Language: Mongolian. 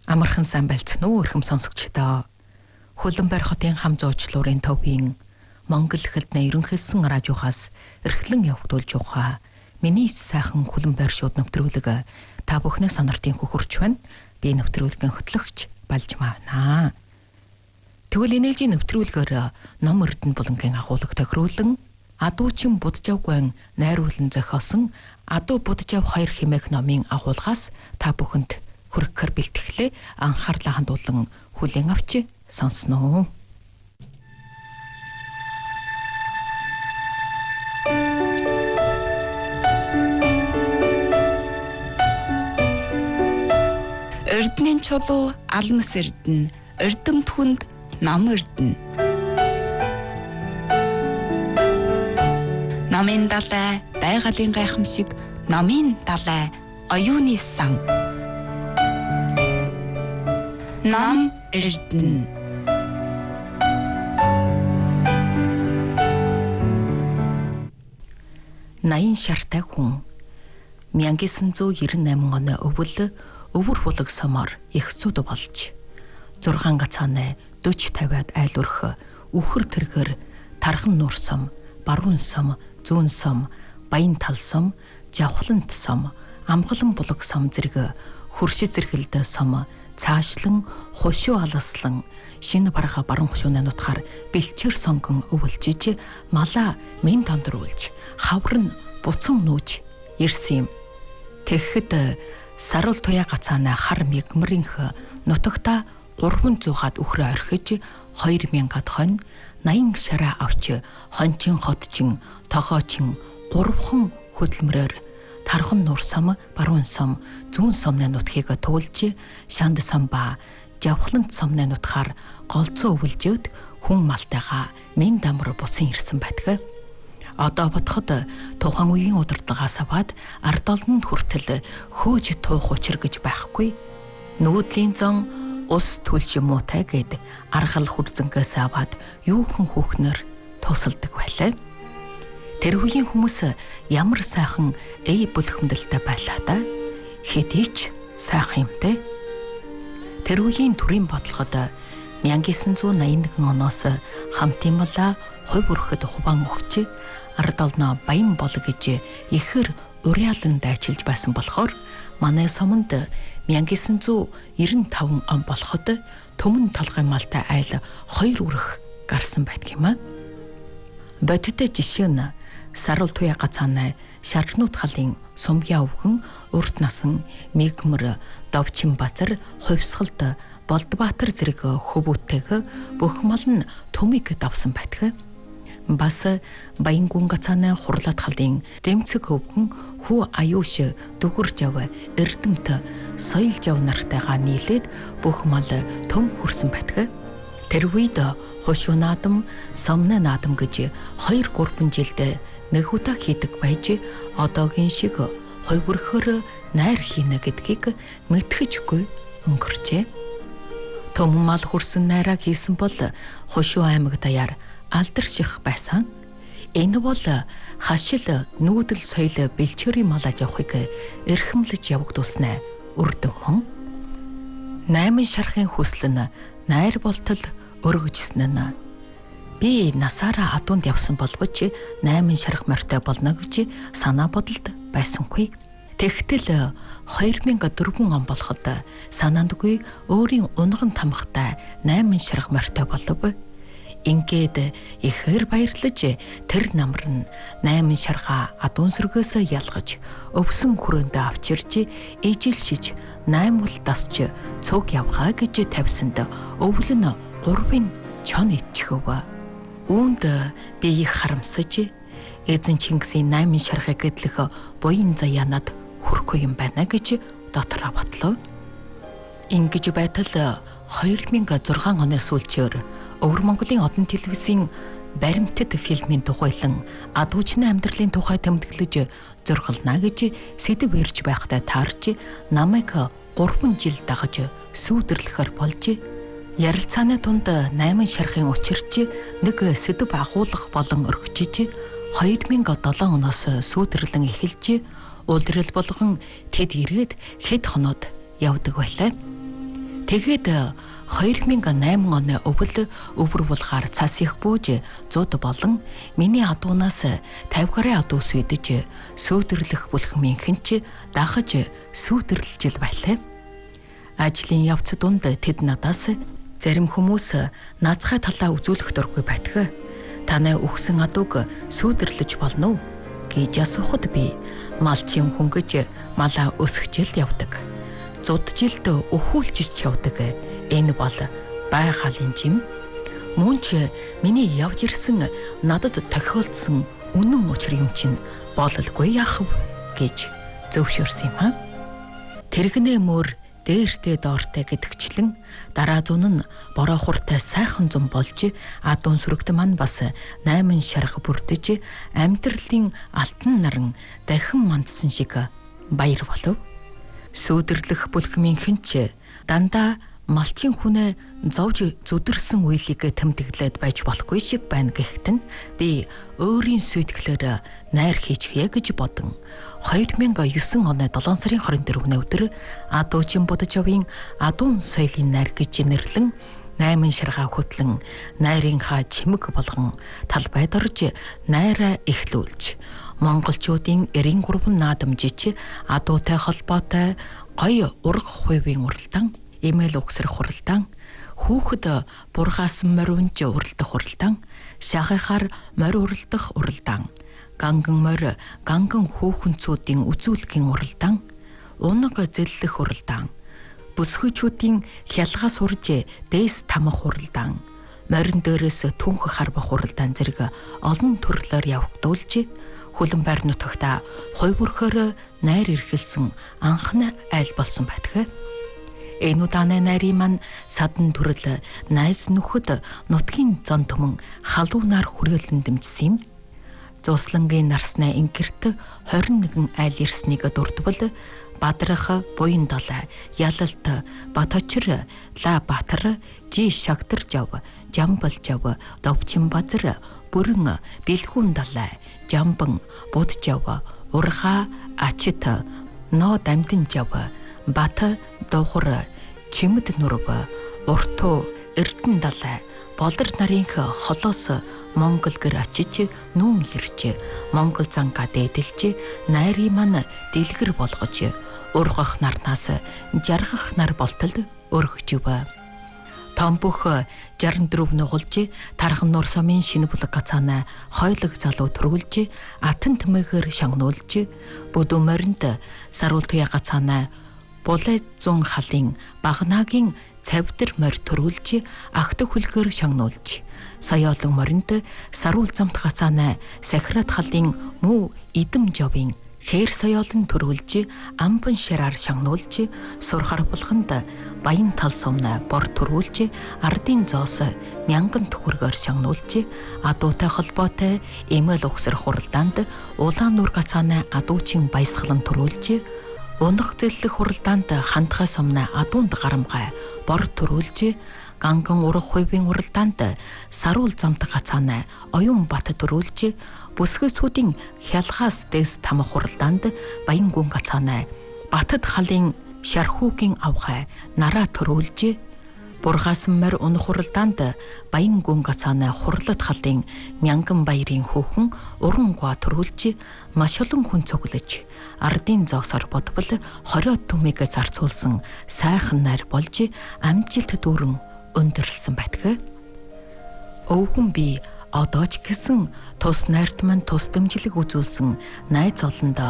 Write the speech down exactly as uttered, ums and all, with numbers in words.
Амархан сайн байлцсан уу өрхөм сонсогчдоо. Хөлбөмбөр хотын хам зуучлуурын төвийн Монгол хэлний ерөнхийлсөн радиогоос эрхлэн явагдуулж байгаа миний сайхан хөлбөмбөр шууд нэвтрүүлэг та бүхнээ сониртын хөхөрч байна. Би нэвтрүүлгийн хөтлөгч Балжмаа байна. Тэгвэл энэжийн нэвтрүүлгээр ном Эрдэнэ булангийн агуулга тохируулан Адуучин Будажавгүйн найруулан зохиосон Адуу Будажав хоёр хэмээх номын агуулгаас та бүхэнд хүргэхээр бэлтгэлээ анхаарлаа хандуулан хүлээн авч сонсноо. Эрдэнийн чулуу алмас эрдэнэ, эрдэмт хүнд ном эрдэнэ. Номын далай байгалийн гайхамшиг, номын далай оюуны сан. Ном эрдэнэ. Наян шартай хүн мянга девятьсот девяносто восемь оны өвөл өвөр булаг сомоор их цуд болж зургаан гацааны forty fifty-ад айл өрх үхэр тэрхэр тархан нуур сом, баруун сом, зүүн сом, баян тал сом, жавхлант сом, амгалан булаг сом зэрэг хөрши зэргэлдэ сом цаашлан хошуу аласлан шинэ барага баруун хошууны нутгаар бэлчээр сонгон өвөлжиж малаа мен тондруулж хаврын буцан нүүж ирсэн юм. Тэгэхэд сарул туяа гацаана хар мигмринх нутагта гурван зуухад үхрээ орхиж хоёр мянгад хонь наян шараа авч хончин хотчин тохоочин гурван хөдөлмөрөөр тархан нуур сом, баруун сом, зүүн сомны нутгийг туулж шанд сом ба жавхлант сомны нутгаар голцоо өвөлжөөд хүн малтайгаа мен дамар бусан ирсэн байтгай. Одоо бодоход тухайн үеийн удирдлагаас аваад ард олонд хүртэл хөөж туух учир гэж байхгүй. Нүүдлийн зон ус түлш муутай гэд аргал хүрзэнгээс аваад юухан хүүхнэр тусалдаг байлаа. Тэр үеийн хүмүүс ямар сайхан эй бүлхэмдэлтэй байлаа та. Хэдийч сайхан юмтэй. Тэр үеийн төрийн бодлогод мянга девятьсот восемьдесят one оноос хамтын мала хувь өрхөд хуваан өгч ард олноо баян бол гэж ихэр уриалан дайчилж байсан болохоор манай сомонд мянга девятьсот ninety-five он болоход төмөн толгойн малтай айл хоёр үрх гарсан байдаг юм а. Бодит жишээ нь сарул туяа гацааны шаргнууд халын сумгиа өвгөн урт насан мигмэр довчин базар хувьсгалд Болдбаатар зэрэг хөвүүтэйг бүх мал нь төмийг давсан байдаг. Бас баян гүн гацааны хурлаад халын дэмцэг өвгөн хүү аюуш дүгүр жав эрдэмт соёл жав нартайгаа нийлээд бүх мал төм хүрсэн байдаг. Тэр үед хошуу наадам, сомны наадам гэж хоёр гурван жилд нэг удаа хийдэг байж одоогийн шиг хувь өрхөөр найр хийнэ гэдгийг мэдхэжгүй өнгөрчээ. Төм мал хүрсэн найраа хийсэн бол хошуу аймаг даяар алдарших байсан. Энэ бол хашил нүүдэл соёл бэлчээрийн мал аж ахуйг эрхэмлэж явагдуулснаа үрдэн мөн. Найман шархын хүсэл нь найр болтол өргөжсөн нь би насаараа адуунд явсан боловч найман шарх морьтой болно гэж санаа бодолд байсангүй. Тэгтэл two thousand four он болоход санаандгүй өөрийн унган тамхтай найман шарх морьтой болов. Ингээд ихээр баярлаж тэр намар нь найман шархаа адуун сөргөөс ялгаж өвсөн хүрээндээ авчирч ижилшиж наймал дасч цуг явгаа гэж тавьсанд өвөл нь гурвын чон ичхөв. Үүнд би их харамсаж эзэн Чингисийн найман шархыг гэдлэх буян заяанад хүрхгүй юм байна гэж дотроо бодлоо. Ингэж байтал two thousand six оны сүүлчээр Өвөр Монголын одон телевизийн баримтат фильмийн тухайлан адуучны амьдралын тухай тэмдэглэж зургална гэж сэдв ирж байхдаа таарч намайг гурван жил дагаж сүйдэрлэхэр болж ярилцааны тунд найман шархын учирч нэг сэдв агуулга болон өргөжж two thousand seven оноос сүйдэрлэн эхэлж улирал болгон тэд ирээд хэд хоноод явдаг байлаа. Тэгээд хоёр мянган найман оны өвөл өвөр булгаар цас их бууж зууд болон миний адуунаас тавь гарын адуу сүйдэж сөөдөрлөх бүлхмийнхэн ч дахаж сөөдөрлж ил байлаа. Ажлын явц дунд тэд надаас зарим хүмүүс наацхай талаа үзүүлэх дургүй байтга. Танай өгсөн адууг сөөдөрлөж болно уу гэж асуухад би малчин хөнгөж малаа өсгчл явдаг. Зуджилд өхүүлж явдаг. Энэ бол байгалийн жим. Мөн ч миний явж ирсэн надад тохиолдсон үнэн учир юм чинь бололгүй яах вэ гэж зөвшөөрсөн юм аа. Тэрэгнээ мөр дээртэй доортой гэдгчлэн дараа зун нь бороо хуртай сайхан зам болж адуун сүрэгт маань бас найман шарга бүрдэж амьдралын алтан наран дахин мандсан шиг баяр болов. Сөөдөрлөх бүлхмийнхэн ч дандаа малчин хүнээ зовж зүдэрсэн үеийг тэмдэглээд байж болохгүй шиг байна гэхэд нь би өөрийн сүйтгэлээр найр хийчихье гэж бодон хоёр мянган девэн оны долоон сарын хорин дөрөвний өдөр адуучин будажавын адуун соёлын найр гэж нэрлэн найман шаргаа хөтлөн найрынхаа чимэг болгон талбайд орж найраа эхлүүлж монголчуудын эрийн гурван наадамжич адуутай холбоотой гоё ураг хувийн уралдаан, эмээл угсрах уралдаан, хүүхэд бургаасан морь унж уралдах уралдаан, шахахаар морь уралдах уралдаан, ганган морь ганган хүүхэнцүүдийн үзүүлгийн уралдаан, унаг зэллэх уралдаан, бүсгүйчүүдийн хялгаас урж дээс тамах уралдаан, морин дээрээс түнх харбах уралдаан зэрэг олон төрлөөр явагдуулж хүлэн байр нутагта хой бүрхөөр найр ирхэлсэн анхны айл болсон байтгай. Энэ удааны найрын маань садан төрөл найз нөхөд нутгийн зон төмөн халуунаар хүрээлэн дэмжсэн юм. Зуслангийн нарсны ингэрт хорин нэгэн айл ирснийг дурдвал бадрах буян далай ялалт баточр ла батар жи шагтар жав жамбал жав довчин базар бүрэн бэлгүүн далай жамбан буд жав урха ачит но дамдин жав бат дохор чимэд нурв уртуу эрдэн далай болдор нарынх холоос монгол гэр очиж нүүн хэрч монгол зангаа дээдэлж найрын маань дэлгэр болгож ургах нарнаас жаргах нар болтолд өргөж өв. Томбөх жаран дөрөв нугулж тархан нуур сумын шинэ булаг гацаана хойлог залуу төрүүлж атан тэмэгээр шагнуулж бүдүү моринд саруул туяа гацаана булай зун халын багнаагийн цавдар морь төрүүлж агтх хүлгээр шагнуулж саяолон моринд саруул замт гацаана сахират халын мүү идэм жовын хээр соёолон төрүүлж амбан шараар шагнуулж сурхар булганд баян тал сумна бор төрүүлж ардын зоос мянган төхөргөөр шагнуулж адуутай холбоотой эмээл угсрах уралдаанд улаан нур гацаана адуучин баясгалан төрүүлж унах зэллэх уралдаанд хандгай сумна адуунд гарамгай бор төрүүлж ганган урах хувийн уралдаанд саруул замт гацаана оюун бат төрүүлж бүсгүйцүүдийн хялгаас дэс тамах уралдаанд баян гүн гацаана батад халын шархүүгийн авгай нараа төрүүлж бургаасан морь унах уралдаанд баян гүн гацаана хурлат халын мянган баярын хүүхэн уран гуа төрүүлж маш олон хүн цуглаж ардын зоосоор бодвол хориод түмийг зарцуулсан сайхан найр болж амжилт дүүрэн өндөрлсөн байтгай. Өвгөн би одоо ч гэсэн тус найрт маань тус дэмжлэг үзүүлсэн найз олондоо